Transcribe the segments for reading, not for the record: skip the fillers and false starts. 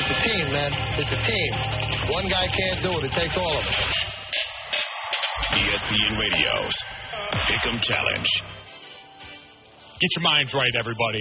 It's a team, man. It's a team. One guy can't do it. It takes all of us. ESPN Radio's Pick'em Challenge. Get your minds right, everybody.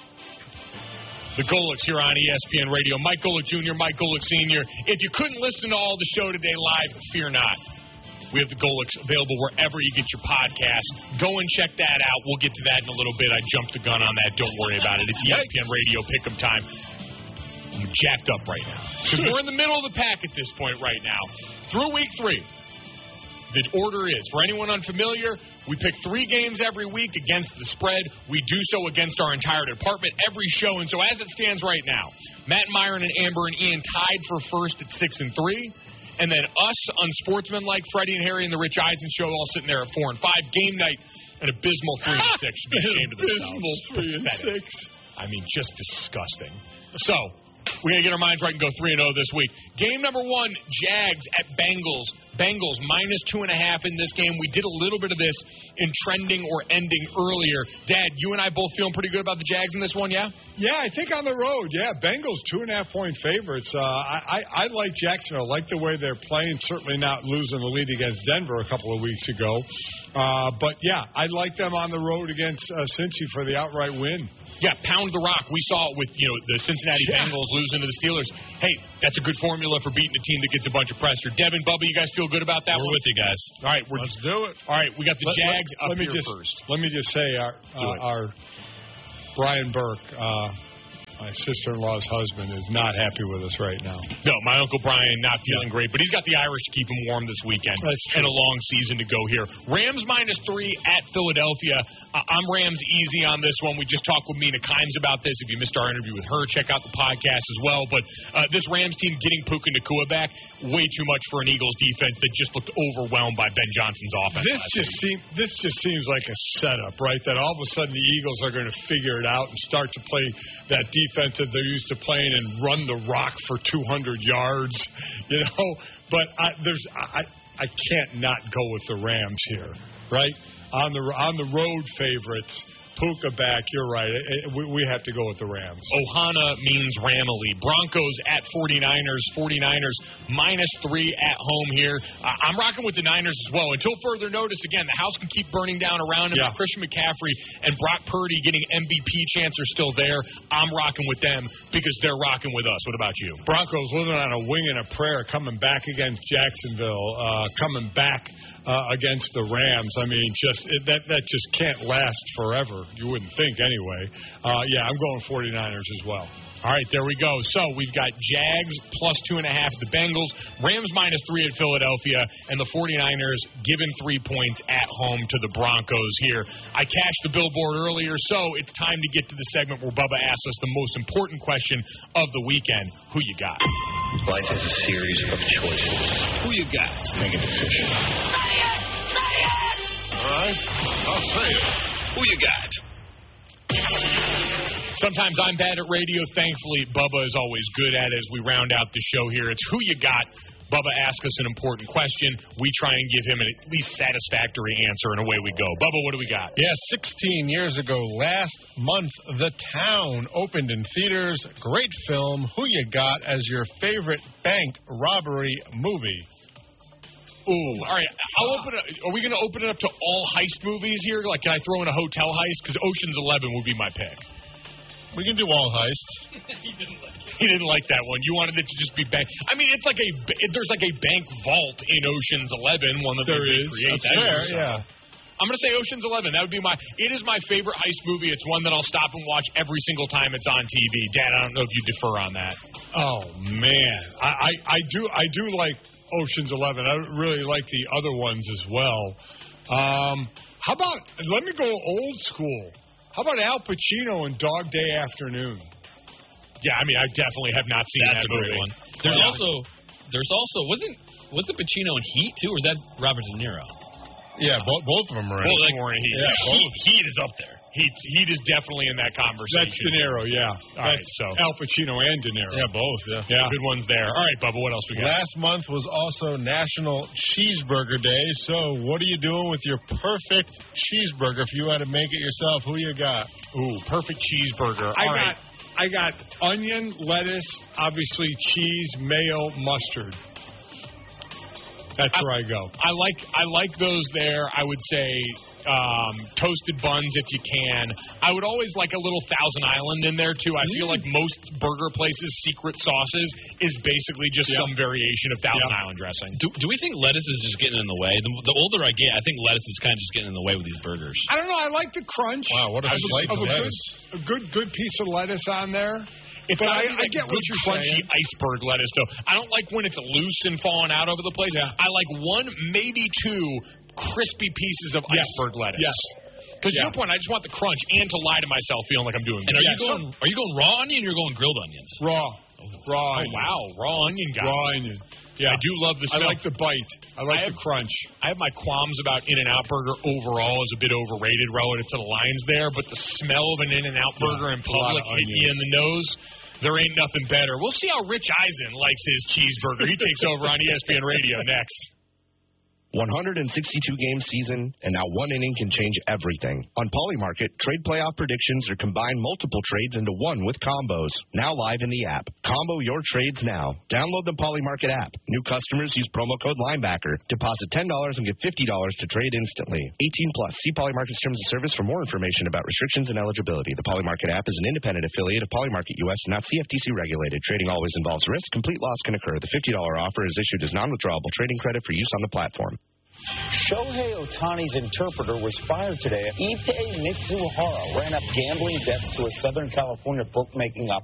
The Golics here on ESPN Radio. Mike Golic Jr., Mike Golic Sr. If you couldn't listen to all the show today live, fear not. We have the Golics available wherever you get your podcast. Go and check that out. We'll get to that in a little bit. I jumped the gun on that. Don't worry about it. It's ESPN Radio Pick'em time. I'm jacked up right now. Because we're in the middle of the pack at this point right now. Through week 3. The order is, for anyone unfamiliar, we pick 3 games every week against the spread. We do so against our entire department every show. And so as it stands right now, Matt, Myron, and Amber and Ian tied for first at 6-3. And then us, unsportsmanlike, Freddie and Harry and the Rich Eisen Show all sitting there at 4-5. Game night, an abysmal 3-6. Should be ashamed of themselves. Abysmal 3-6. I mean, just disgusting. So, we're going to get our minds right and go 3-0 this week. Game number 1, Jags at Bengals. Bengals -2.5 in this game. We did a little bit of this in trending or ending earlier. Dad, you and I both feeling pretty good about the Jags in this one, yeah? Yeah, I think on the road, yeah. Bengals 2.5-point favorites. I like Jacksonville. I like the way they're playing. Certainly not losing the lead against Denver a couple of weeks ago. But, yeah, I like them on the road against Cincy for the outright win. Yeah, pound the rock. We saw it with, the Cincinnati Bengals losing to the Steelers. Hey, that's a good formula for beating a team that gets a bunch of pressure. Devin, Bubba, you guys feel good about that? We're with you guys. All right, let's do it. All right, we got the Jags up here first. Let me just say, our Brian Burke, my sister-in-law's husband, is not happy with us right now. No, my Uncle Brian not feeling great, but he's got the Irish to keep him warm this weekend. That's true. And a long season to go here. Rams -3 at Philadelphia. I'm Rams easy on this one. We just talked with Mina Kimes about this. If you missed our interview with her, check out the podcast as well. But this Rams team getting Puka Nacua back, way too much for an Eagles defense that just looked overwhelmed by Ben Johnson's offense. This just seems like a setup, right? That all of a sudden the Eagles are going to figure it out and start to play that defense that they're used to playing and run the rock for 200 yards, But I can't not go with the Rams here, right? On the road favorites, Puka back, you're right. We have to go with the Rams. Ohana means Ramily. Broncos at 49ers. 49ers -3 at home here. I'm rocking with the Niners as well. Until further notice, again, the house can keep burning down around him. Yeah. Christian McCaffrey and Brock Purdy getting MVP chance are still there. I'm rocking with them because they're rocking with us. What about you? Broncos living on a wing and a prayer, coming back against Jacksonville, coming back against the Rams. I mean, that just can't last forever. You wouldn't think anyway. Yeah, I'm going 49ers as well. All right, there we go. So we've got Jags +2.5 at the Bengals, Rams -3 at Philadelphia, and the 49ers given 3 points at home to the Broncos here. I cashed the billboard earlier, so it's time to get to the segment where Bubba asks us the most important question of the weekend. Who you got? Life is a series of choices. Who you got? Make a decision. All right, I'll say it. Who you got? Sometimes I'm bad at radio. Thankfully, Bubba is always good at it as we round out the show here. It's Who You Got. Bubba asks us an important question. We try and give him an at least satisfactory answer, and away we go. Bubba, what do we got? Yes, 16 years ago, last month, The Town opened in theaters. Great film. Who you got as your favorite bank robbery movie? Ooh, all right. Are we going to open it up to all heist movies here? Like, can I throw in a hotel heist? Because Ocean's 11 would be my pick. We can do all heists. He didn't like that one. You wanted it to just be bank. I mean, it's like there's like a bank vault in Ocean's 11, one that there is. That's fair, yeah. I'm going to say Ocean's 11. That would be it is my favorite heist movie. It's one that I'll stop and watch every single time it's on TV. Dad, I don't know if you defer on that. Oh, man. I do like Ocean's 11. I really like the other ones as well. How about, let me go old school. How about Al Pacino in Dog Day Afternoon? Yeah, I mean, I definitely have not seen that movie. Great one. There's also wasn't Pacino in Heat too, or is that Robert De Niro? Yeah, both of them are in. Both of them were in Heat. Yeah, Heat is up there. Heat is definitely in that conversation. That's De Niro, yeah. All right, so Al Pacino and De Niro. Yeah, both, yeah. Good ones there. All right, Bubba, what else we got? Last month was also National Cheeseburger Day, so what are you doing with your perfect cheeseburger if you had to make it yourself? Who you got? Ooh, perfect cheeseburger. I got onion, lettuce, obviously cheese, mayo, mustard. That's where I go. I like those there. I would say toasted buns if you can. I would always like a little Thousand Island in there too. I feel like most burger places' secret sauces is basically just some variation of Thousand Island dressing. Do we think lettuce is just getting in the way? The older I get, I think lettuce is kind of just getting in the way with these burgers. I don't know. I like the crunch. Wow, what a slice of lettuce. A good piece of lettuce on there. But I get what you're crunchy saying. iceberg lettuce, though. I don't like when it's loose and falling out over the place. Yeah. I like one, maybe two crispy pieces of iceberg lettuce. Yes. Because to your point, I just want the crunch and to lie to myself feeling like I'm doing And good. are you going raw onion or are you going grilled onions? Raw. Oh, wow. Raw onion guy. Raw onion. Yeah. I do love the smell. I like the bite. I like the crunch. I have my qualms about In-N-Out Burger overall is a bit overrated relative to the lines there, but the smell of an In-N-Out Burger in public hit you in the nose. There ain't nothing better. We'll see how Rich Eisen likes his cheeseburger. He takes over on ESPN Radio next. 162-game season, and now one inning can change everything. On Polymarket, trade playoff predictions are combine multiple trades into one with combos. Now live in the app. Combo your trades now. Download the Polymarket app. New customers use promo code Linebacker. Deposit $10 and get $50 to trade instantly. 18+. See Polymarket's terms of service for more information about restrictions and eligibility. The Polymarket app is an independent affiliate of Polymarket US and not CFTC regulated. Trading always involves risk. Complete loss can occur. The $50 offer is issued as non-withdrawable trading credit for use on the platform. Shohei Ohtani's interpreter was fired today. Ippei Mitsuhara ran up gambling debts to a Southern California bookmaking